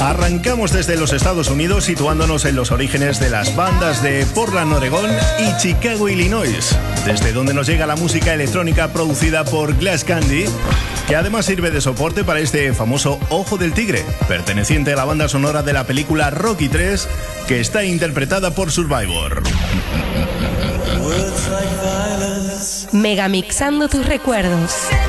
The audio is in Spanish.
Arrancamos desde los Estados Unidos, situándonos en los orígenes de las bandas de Portland, Oregón y Chicago, Illinois, desde donde nos llega la música electrónica producida por Glass Candy, que además sirve de soporte para este famoso Ojo del Tigre, perteneciente a la banda sonora de la película Rocky 3, que está interpretada por Survivor. Megamixando tus recuerdos.